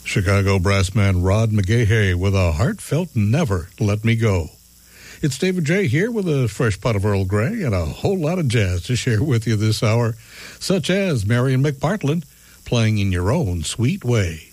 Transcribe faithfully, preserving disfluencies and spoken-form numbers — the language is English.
Chicago brass man Rod McGahey with a heartfelt Never Let Me Go. It's David J. here with a fresh pot of Earl Grey and a whole lot of jazz to share with you this hour, such as Marion McPartland playing In Your Own Sweet Way.